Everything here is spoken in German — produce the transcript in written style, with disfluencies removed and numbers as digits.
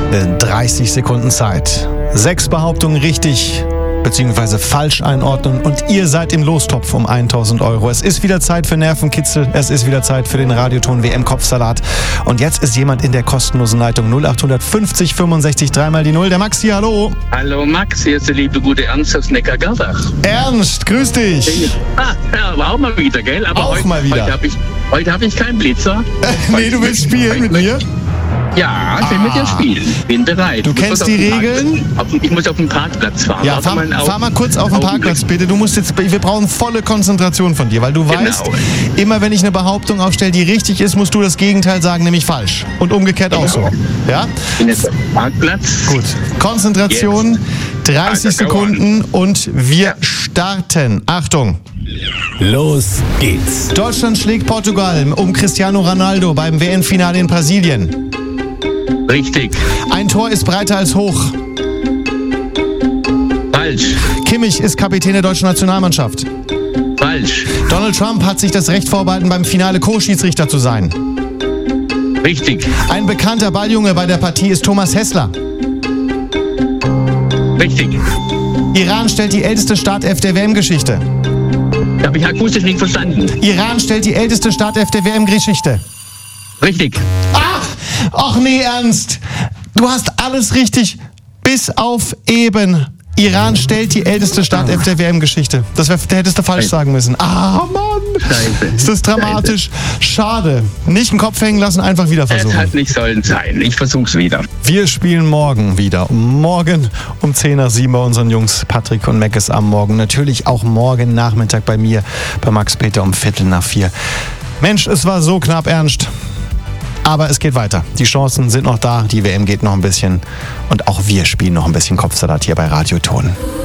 30 Sekunden Zeit. 6 Behauptungen richtig bzw. falsch einordnen und ihr seid im Lostopf um 1.000 Euro. Es ist wieder Zeit für Nervenkitzel, es ist wieder Zeit für den Radioton WM-Kopfsalat. Und jetzt ist jemand in der kostenlosen Leitung 0850 65 3 die 0. Der Max hier, hallo. Hallo Max, hier ist der liebe gute Ernst aus Neckar-Gerdach. Ernst, grüß dich. Ja, war auch mal wieder, gell? Aber auch heute, mal wieder. Heute hab ich keinen Blitzer. Nee, du willst spielen mit mir? Ja, ich will mit dir spielen. Bin bereit. Du kennst die Regeln? Ich muss auf den Parkplatz fahren. Ja, fahr mal kurz auf den Parkplatz, bitte. Wir brauchen volle Konzentration von dir, weil du weißt, immer wenn ich eine Behauptung aufstelle, die richtig ist, musst du das Gegenteil sagen, nämlich falsch. Und umgekehrt auch so. Ja? Ich bin jetzt auf dem Parkplatz. Gut. Konzentration, 30 Sekunden und wir starten. Achtung. Los geht's. Deutschland schlägt Portugal um Cristiano Ronaldo beim WM-Finale in Brasilien. Richtig. Ein Tor ist breiter als hoch. Falsch. Kimmich ist Kapitän der deutschen Nationalmannschaft. Falsch. Donald Trump hat sich das Recht vorbehalten, beim Finale Co-Schiedsrichter zu sein. Richtig. Ein bekannter Balljunge bei der Partie ist Thomas Hessler. Richtig. Iran stellt die älteste Startelf der WM-Geschichte. Habe ich akustisch nicht verstanden. Iran stellt die älteste Startelf der WM-Geschichte. Richtig. Ach nee, Ernst. Du hast alles richtig, bis auf eben. Iran stellt die älteste Startelf der WM-Geschichte. Das hättest du falsch sagen müssen. Mann. Scheiße. Ist das dramatisch? Schade. Nicht den Kopf hängen lassen, einfach wieder versuchen. Es hat nicht sollen sein. Ich versuch's wieder. Wir spielen morgen wieder. Morgen um 10:07 bei unseren Jungs Patrick und Meckes am Morgen. Natürlich auch morgen Nachmittag bei mir, bei Max Peter um 3:45. Mensch, es war so knapp, Ernst. Aber es geht weiter. Die Chancen sind noch da, die WM geht noch ein bisschen und auch wir spielen noch ein bisschen Kopfsalat hier bei Radioton.